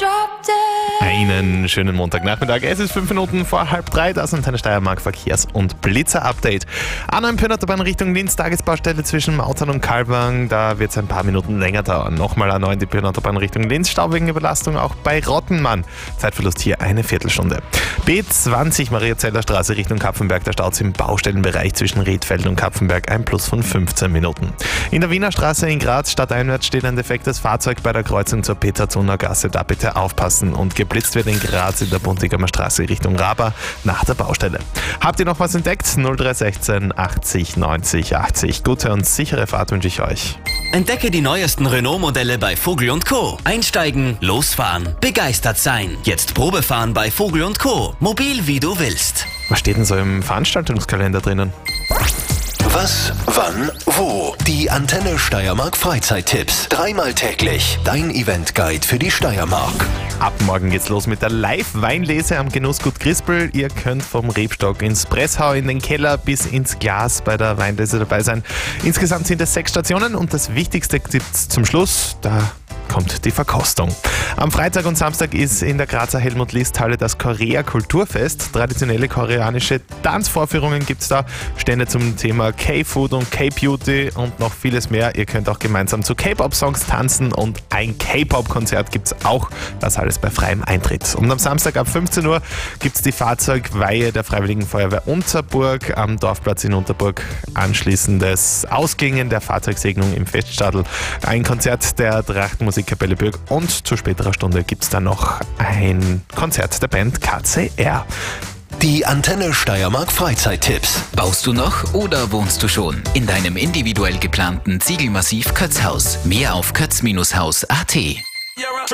Einen schönen Montagnachmittag. Es ist 5 Minuten vor 2:30. Das ist eine Steiermark Verkehrs- und Blitzer-Update. A9 Autobahn Richtung Linz, Tagesbaustelle zwischen Mautern und Kalbang. Da wird es ein paar Minuten länger dauern. Nochmal A9 die Autobahn Richtung Linz. Stau wegen Überlastung auch bei Rottenmann. Zeitverlust hier eine Viertelstunde. B20 Mariazeller Straße Richtung Kapfenberg. Da staut es im Baustellenbereich zwischen Riedfeld und Kapfenberg ein Plus von 15 Minuten. In der Wiener Straße in Graz stadteinwärts steht ein defektes Fahrzeug bei der Kreuzung zur Peterzoner Gasse. Da bitte aufpassen. Und geblitzt wird in Graz in der Buntigamer Straße Richtung Raba nach der Baustelle. Habt ihr noch was entdeckt? 0316 80 90 80. Gute und sichere Fahrt wünsche ich euch. Entdecke die neuesten Renault-Modelle bei Vogel & Co. Einsteigen, losfahren, begeistert sein. Jetzt Probefahren bei Vogel & Co. Mobil wie du willst. Was steht denn so im Veranstaltungskalender drinnen? Was, wann, wo? Die Antenne Steiermark Freizeittipps. 3-mal täglich. Dein Eventguide für die Steiermark. Ab morgen geht's los mit der Live-Weinlese am Genussgut Crispel. Ihr könnt vom Rebstock ins Presshau, in den Keller bis ins Glas bei der Weinlese dabei sein. Insgesamt sind es 6 Stationen und das Wichtigste gibt's zum Schluss. Da kommt die Verkostung. Am Freitag und Samstag ist in der Grazer Helmut-List-Halle das Korea Kulturfest. Traditionelle koreanische Tanzvorführungen gibt's da. Stände zum Thema K-Food und K-Beauty und noch vieles mehr. Ihr könnt auch gemeinsam zu K-Pop-Songs tanzen und ein K-Pop-Konzert gibt's auch. Das alles bei freiem Eintritt. Und am Samstag ab 15 Uhr gibt's die Fahrzeugweihe der Freiwilligen Feuerwehr Unterburg am Dorfplatz in Unterburg. Anschließendes Ausklingen der Fahrzeugsegnung im Feststadel. Ein Konzert der Trachtenmusikkapelle Bürg und zu späterer Stunde gibt es dann noch ein Konzert der Band KCR. Die Antenne Steiermark Freizeittipps. Baust du noch oder wohnst du schon in deinem individuell geplanten Ziegelmassiv Kötzhaus? Mehr auf kötz-haus.at.